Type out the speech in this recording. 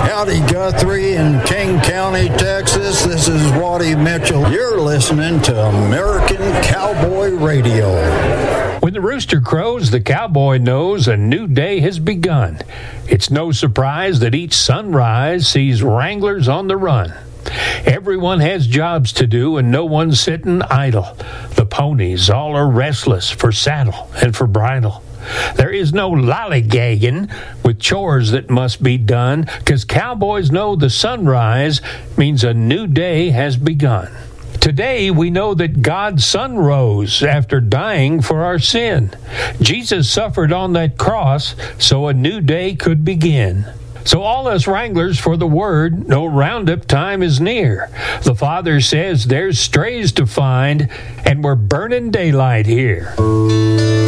Howdy, Guthrie in King County, Texas. This is Waddy Mitchell. You're listening to American Cowboy Radio. When the rooster crows, the cowboy knows a new day has begun. It's no surprise that each sunrise sees wranglers on the run. Everyone has jobs to do and no one's sitting idle. The ponies all are restless for saddle and for bridle. There is no lollygagging with chores that must be done, 'cause cowboys know the sunrise means a new day has begun. Today we know that God's Son rose after dying for our sin. Jesus suffered on that cross so a new day could begin. So all us wranglers for the word, no roundup time is near. The Father says there's strays to find, and we're burning daylight here.